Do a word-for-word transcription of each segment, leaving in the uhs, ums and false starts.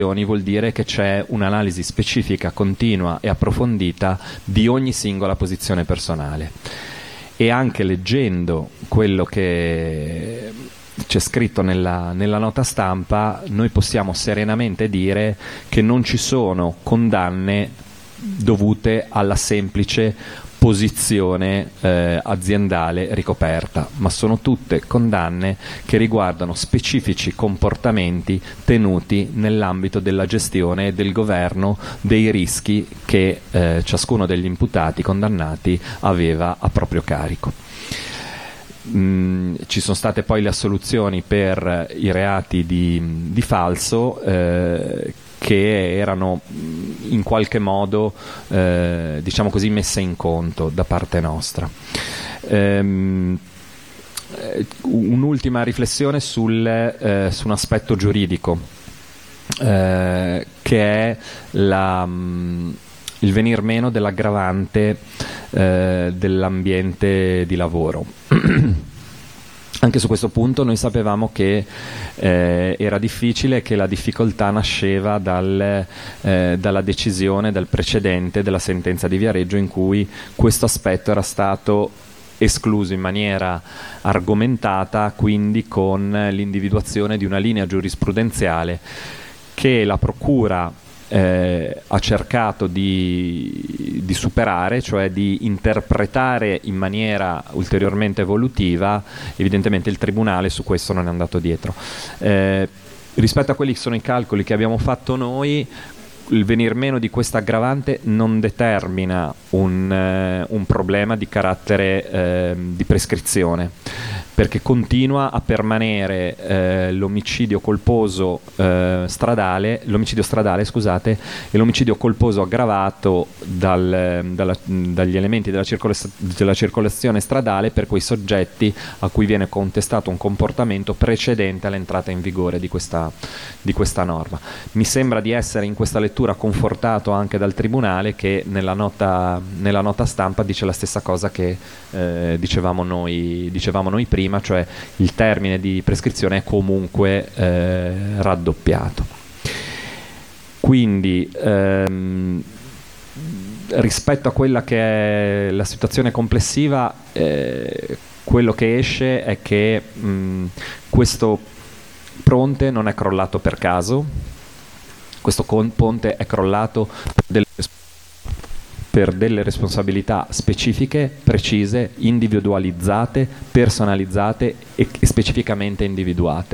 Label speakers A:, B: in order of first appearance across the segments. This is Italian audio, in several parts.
A: vuol dire che c'è un'analisi specifica, continua e approfondita di ogni singola posizione personale. E anche leggendo quello che c'è scritto nella, nella nota stampa, noi possiamo serenamente dire che non ci sono condanne dovute alla semplice posizione eh, aziendale ricoperta, ma sono tutte condanne che riguardano specifici comportamenti tenuti nell'ambito della gestione e del governo dei rischi che eh, ciascuno degli imputati condannati aveva a proprio carico. Mm, ci sono state poi le assoluzioni per i reati di, di falso eh, che erano in qualche modo eh, diciamo così messe in conto da parte nostra. Ehm, un'ultima riflessione sul, eh, su un aspetto giuridico eh, che è la, mh, il venir meno dell'aggravante eh, dell'ambiente di lavoro. Anche su questo punto noi sapevamo che eh, era difficile, che la difficoltà nasceva dal, eh, dalla decisione, dal precedente della sentenza di Viareggio, in cui questo aspetto era stato escluso in maniera argomentata, quindi con l'individuazione di una linea giurisprudenziale che la Procura Eh, ha cercato di, di superare, cioè di interpretare in maniera ulteriormente evolutiva. Evidentemente il Tribunale su questo non è andato dietro. Eh, rispetto a quelli che sono i calcoli che abbiamo fatto noi, il venir meno di questa aggravante non determina un, eh, un problema di carattere eh, di prescrizione, perché continua a permanere eh, l'omicidio colposo eh, stradale, l'omicidio stradale, scusate, e l'omicidio colposo aggravato dal, dalla, dagli elementi della, circola- della circolazione stradale per quei soggetti a cui viene contestato un comportamento precedente all'entrata in vigore di questa, di questa norma. Mi sembra di essere in questa lettura confortato anche dal Tribunale, che nella nota, nella nota stampa dice la stessa cosa che eh, dicevamo noi, dicevamo noi prima, cioè il termine di prescrizione è comunque eh, raddoppiato. Quindi ehm, rispetto a quella che è la situazione complessiva, eh, quello che esce è che mh, questo ponte non è crollato per caso, questo con- ponte è crollato per delle per delle responsabilità specifiche, precise, individualizzate, personalizzate e specificamente individuate.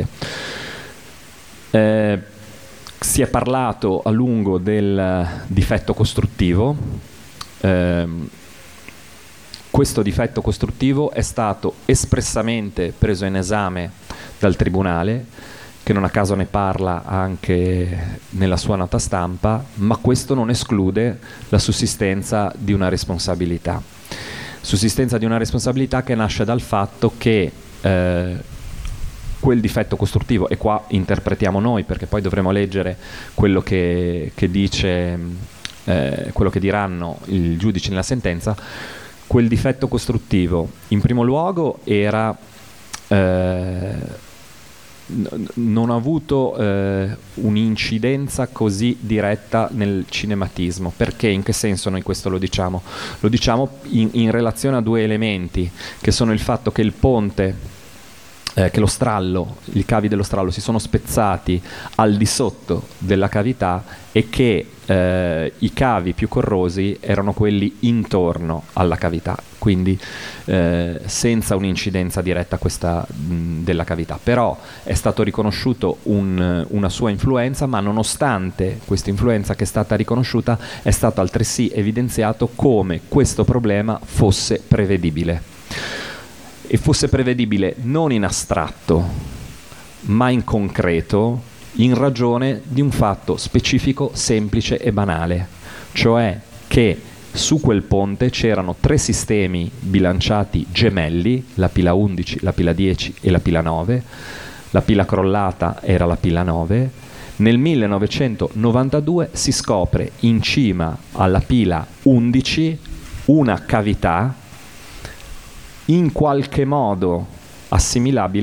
A: Eh, si è parlato a lungo del difetto costruttivo. Eh, questo difetto costruttivo è stato espressamente preso in esame dal Tribunale, che non a caso ne parla anche nella sua nota stampa, ma questo non esclude la sussistenza di una responsabilità. Sussistenza di una responsabilità che nasce dal fatto che eh, quel difetto costruttivo, e qua interpretiamo noi perché poi dovremo leggere quello che, che dice, eh, quello che diranno i giudici nella sentenza, quel difetto costruttivo in primo luogo era eh, non ha avuto eh, un'incidenza così diretta nel cinematismo. Perché? In che senso noi questo lo diciamo? Lo diciamo in, in relazione a due elementi, che sono il fatto che il ponte, eh, che lo strallo, i cavi dello strallo si sono spezzati al di sotto della cavità e che eh, i cavi più corrosi erano quelli intorno alla cavità, quindi eh, senza un'incidenza diretta questa mh, della cavità. Però è stato riconosciuto un, una sua influenza, ma nonostante questa influenza che è stata riconosciuta è stato altresì evidenziato come questo problema fosse prevedibile, e fosse prevedibile non in astratto ma in concreto, in ragione di un fatto specifico, semplice e banale, cioè che su quel ponte c'erano tre sistemi bilanciati gemelli, la pila undici, la pila dieci e la pila nove. La pila crollata era la pila nove. Nel millenovecentonovantadue si scopre in cima alla pila undici una cavità in qualche modo assimilabile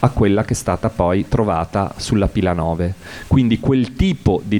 A: a quella che è stata poi trovata sulla pila nove. Quindi quel tipo di